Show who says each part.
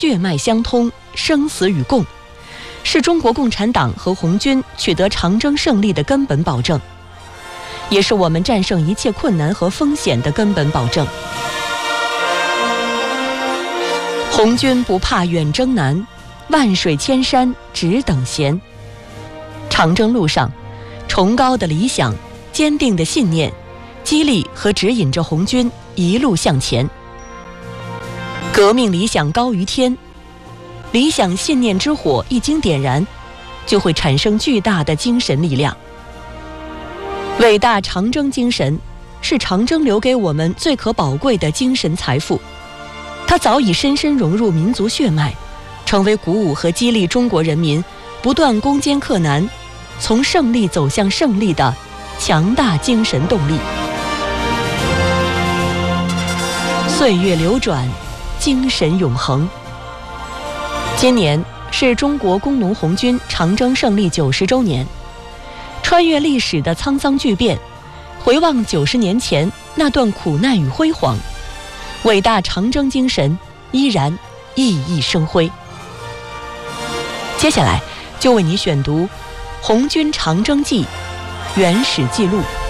Speaker 1: 血脉相通，生死与共，是中国共产党和红军取得长征胜利的根本保证，也是我们战胜一切困难和风险的根本保证。红军不怕远征难，万水千山只等闲。长征路上，崇高的理想、坚定的信念，激励和指引着红军一路向前。革命理想高于天，理想信念之火一经点燃，就会产生巨大的精神力量。伟大长征精神是长征留给我们最可宝贵的精神财富，它早已深深融入民族血脉，成为鼓舞和激励中国人民不断攻坚克难，从胜利走向胜利的强大精神动力。岁月流转，精神永恒。今年是中国工农红军长征胜利90周年，穿越历史的沧桑巨变，回望90年前那段苦难与辉煌，伟大长征精神依然熠熠生辉。接下来就为你选读《红军长征记》原始记录。